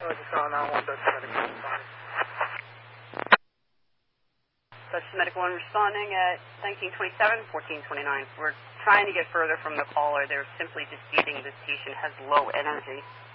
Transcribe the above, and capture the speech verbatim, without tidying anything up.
Oh, just call nine one one, Dutch Medical responding. Dutch Medical One responding at nineteen twenty-seven, fourteen twenty-nine. We're trying to get further from the caller. They're simply disputing this patient has low energy.